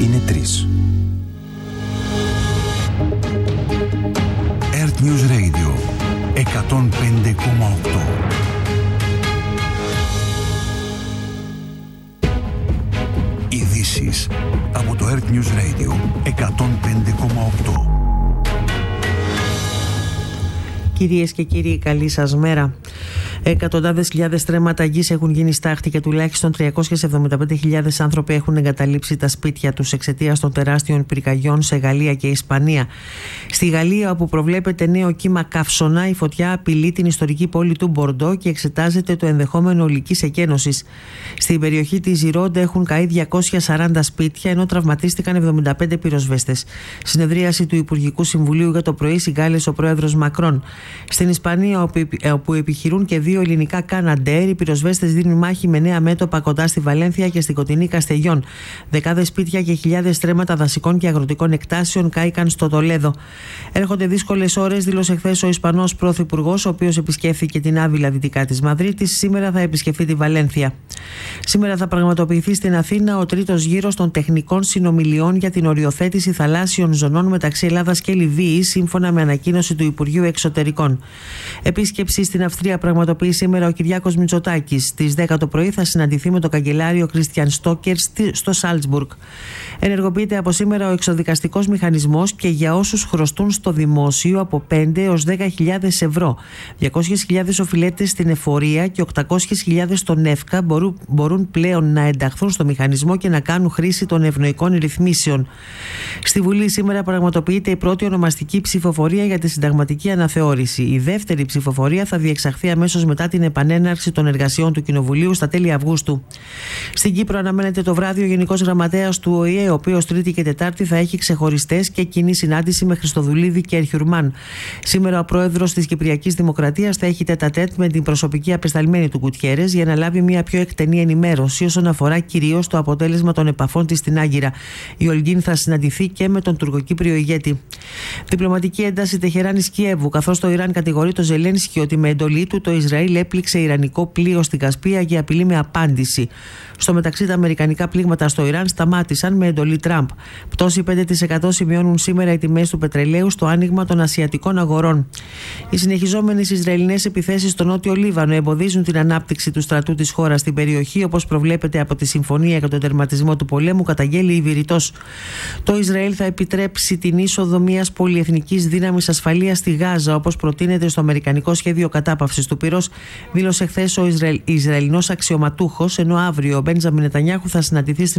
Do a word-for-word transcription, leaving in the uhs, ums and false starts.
είναι τρεις. Earth News Radio εκατόν πέντε κόμμα οκτώ. Ειδήσεις από το Earth News Radio εκατόν πέντε κόμμα οκτώ. Κυρίες και κύριοι, καλή σας μέρα. Εκατοντάδες χιλιάδες στρέμματα γης έχουν γίνει στάχτη και τουλάχιστον τριακόσιες εβδομήντα πέντε χιλιάδες άνθρωποι έχουν εγκαταλείψει τα σπίτια τους εξαιτίας των τεράστιων πυρκαγιών σε Γαλλία και Ισπανία. Στη Γαλλία, όπου προβλέπεται νέο κύμα καύσωνα, η φωτιά απειλεί την ιστορική πόλη του Μπορντό και εξετάζεται το ενδεχόμενο ολικής εκένωσης. Στην περιοχή της Ζιρόντα έχουν καεί διακόσια σαράντα σπίτια, ενώ τραυματίστηκαν εβδομήντα πέντε πυροσβέστες. Συνεδρίαση του Υπουργικού Συμβουλίου για το πρωί συγκάλεσε ο πρόεδρος Μακρόν. Στην Ισπανία, όπου επιχειρούν και δύο ελληνικά Καναντέρ, οι πυροσβέστες δίνουν μάχη με νέα μέτωπα κοντά στη Βαλένθια και στην κοντινή Καστεγιόν. Δεκάδες σπίτια και χιλιάδες στρέμματα δασικών και αγροτικών εκτάσεων κάηκαν στο Τολέδο. Έρχονται δύσκολες ώρες, δήλωσε χθες ο Ισπανός Πρωθυπουργός, ο οποίος επισκέφθηκε την Άβυλα δυτικά της Μαδρίτης. Σήμερα θα επισκεφθεί τη Βαλένθια. Σήμερα θα πραγματοποιηθεί στην Αθήνα ο τρίτος γύρος των τεχνικών συνομιλιών για την οριοθέτηση θαλάσσιων ζωνών μεταξύ Ελλάδας και Λιβύης, σύμφωνα με ανακοίνωση του Υπουργείου Εξωτερικών. Επίσκεψη στην Αυστρία πραγματοποιεί σήμερα ο Κυριάκος Μητσοτάκης. Στις δέκα το πρωί θα συναντηθεί με τον καγκελάριο Κρίστιαν Στόκερ στο Σάλτσμπουργκ. Ενεργοποιείται από σήμερα ο εξοδικαστικός μηχανισμός και για όσους χρωστούν στο δημόσιο από πέντε έως δέκα χιλιάδες ευρώ. διακόσιες χιλιάδες οφειλέτες στην εφορία και οκτακόσιες χιλιάδες στον ΕΦΚΑ μπορούν, μπορούν πλέον να ενταχθούν στο μηχανισμό και να κάνουν χρήση των ευνοϊκών ρυθμίσεων. Στη Βουλή σήμερα πραγματοποιείται η πρώτη ονομαστική ψηφοφορία για τη συνταγματική αναθεώρηση. Η δεύτερη ψηφοφορία θα διεξαχθεί αμέσως μετά την επανέναρξη των εργασιών του Κοινοβουλίου στα τέλη Αυγούστου. Στην Κύπρο αναμένεται το βράδυ ο Γενικός Γραμματέας του ΟΗΕ, ο οποίος Τρίτη και Τετάρτη θα έχει ξεχωριστές και κοινή συνάντηση με Χριστοδουλίδη και Ερχιουρμάν. Σήμερα ο πρόεδρος της Κυπριακής Δημοκρατίας θα έχει τέτα-τέτ με την προσωπική απεσταλμένη του Γκουτιέρες για να λάβει μια πιο εκτενή ενημέρωση όσον αφορά κυρίως το αποτέλεσμα των επαφών της στην Άγκυρα. Η Ολγκίν θα συναντηθεί και με τον τουρκοκύπριο ηγέτη. Διπλωματική ένταση Τεχεράνης Κιέβου, καθώς το Ιράν κατηγορεί το Ζελένσκι ότι με εντολή του το Ισραήλ έπληξε ιρανικό πλοίο στην Κασπία και απειλεί με απάντηση. Στο μεταξύ, τα αμερικανικά πλήγματα στο Ιράν σταμάτησαν με εντολή Τραμπ. Πτώση πέντε τοις εκατό σημειώνουν σήμερα οι τιμές του πετρελαίου στο άνοιγμα των ασιατικών αγορών. Οι συνεχιζόμενες Ισραηλινές επιθέσεις στο νότιο Λίβανο εμποδίζουν την ανάπτυξη του στρατού της χώρας στην περιοχή, όπως προβλέπεται από τη Συμφωνία για τον τερματισμό του πολέμου, καταγγέλει η Βηρητός. Το Ισραήλ θα επιτρέψει την είσοδο μιας πολυεθνικής δύναμης ασφαλείας στη Γάζα, όπως προτείνεται στο αμερικανικό σχέδιο κατάπαυσης του πυρός, δήλωσε χθες ο Ισραηλ, Ισραηλινός αξιωματούχος, ενώ αύριο ο Μπέντζαμιν Νετανιάχου θα συναντηθεί στην